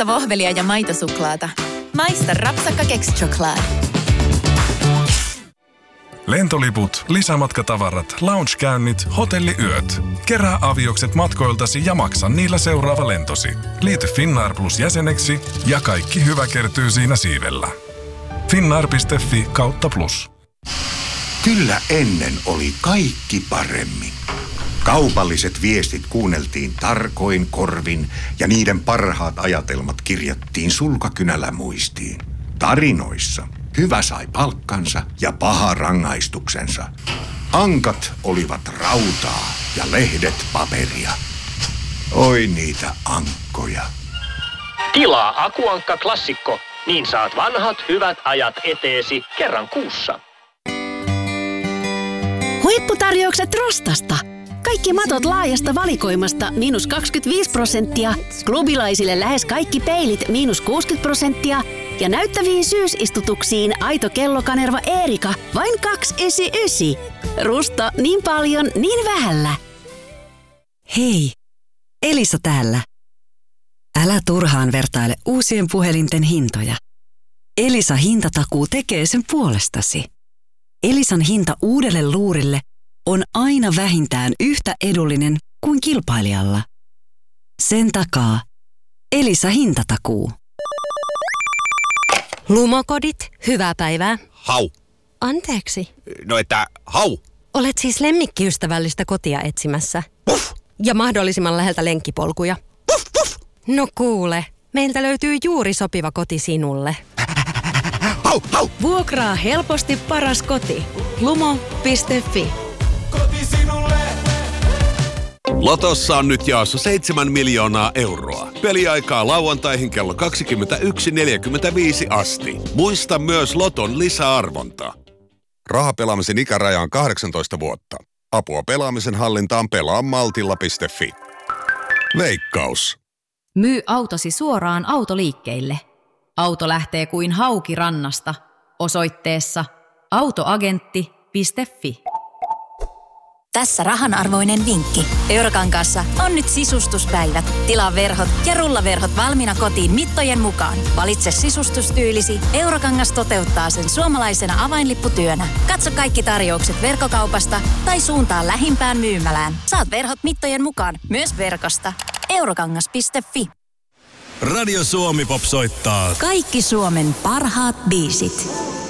Maista vohvelia ja maitosuklaata. Maista rapsakka keksichoklad. Lentoliput, lisämatkatavarat, lounge-käynnit, hotelliyöt. Kerää aviokset matkoiltasi ja maksa niillä seuraava lentosi. Liity Finnair Plus jäseneksi ja kaikki hyvä kertyy siinä siivellä. Finnair.fi/plus. Kyllä ennen oli kaikki paremmin. Kaupalliset viestit kuunneltiin tarkoin korvin ja niiden parhaat ajatelmat kirjattiin sulkakynällä muistiin. Tarinoissa hyvä sai palkkansa ja paha rangaistuksensa. Ankat olivat rautaa ja lehdet paperia. Oi niitä ankkoja. Tilaa Akuankka Klassikko, niin saat vanhat hyvät ajat eteesi kerran kuussa. Huipputarjoukset Rostasta. Kaikki matot laajasta valikoimasta -25%, klubilaisille lähes kaikki peilit -60% ja näyttäviin syysistutuksiin aito kellokanerva Eerika vain 299. Rusta niin paljon, niin vähällä. Hei, Elisa täällä. Älä turhaan vertaile uusien puhelinten hintoja. Elisa hintatakuu tekee sen puolestasi. Elisan hinta uudelle luurille on aina vähintään yhtä edullinen kuin kilpailijalla. Sen takaa Elisa hintatakuu. Lumokodit, hyvää päivää. Hau. Anteeksi. No että hau. Olet siis lemmikkiystävällistä kotia etsimässä. Puff. Ja mahdollisimman läheltä lenkkipolkuja. Puff, puff. No kuule, meiltä löytyy juuri sopiva koti sinulle. Hau, hau. Vuokraa helposti paras koti. Lumo.fi. Koti sinulle. Lotossa on nyt jaossa 7 miljoonaa euroa. Peliaikaa lauantaihin kello 21.45 asti. Muista myös Loton lisäarvonta. Rahapelaamisen ikäraja on 18 vuotta. Apua pelaamisen hallintaan pelaamaltilla.fi. Veikkaus. Myy autosi suoraan autoliikkeille. Auto lähtee kuin hauki rannasta. Osoitteessa autoagentti.fi. Tässä rahanarvoinen vinkki. Eurokankaassa on nyt sisustuspäivät. Tilaa verhot ja rullaverhot valmiina kotiin mittojen mukaan. Valitse sisustustyylisi. Eurokangas toteuttaa sen suomalaisena avainlipputyönä. Katso kaikki tarjoukset verkkokaupasta tai suuntaa lähimpään myymälään. Saat verhot mittojen mukaan myös verkosta. Eurokangas.fi. Radio Suomi Pop soittaa Kaikki Suomen parhaat biisit.